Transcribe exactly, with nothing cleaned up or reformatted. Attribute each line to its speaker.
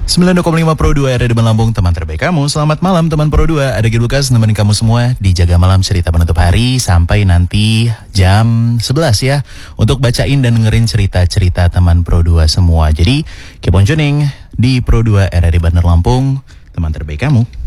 Speaker 1: sembilan puluh koma lima Pro dua R D Lampung, teman terbaik kamu. Selamat malam teman Pro dua. Ada Gil Lukas nemenin kamu semua di Jaga Malam Cerita Penutup Hari sampai nanti jam sebelas ya, untuk bacain dan dengerin cerita-cerita teman Pro dua semua. Jadi keep on tuning di Pro dua R D Lampung, teman terbaik kamu.